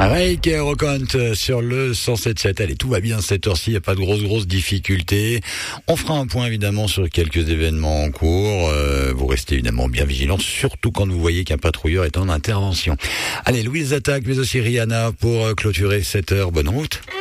Avec Aerocont sur le 107.7. Allez, tout va bien cette heure-ci, il n'y a pas de grosses difficultés. On fera un point évidemment sur quelques événements en cours. Vous restez évidemment bien vigilants, surtout quand vous voyez qu'un patrouilleur est en intervention. Allez, Louise Attaque, mais aussi Rihanna pour clôturer cette heure. Bonne route.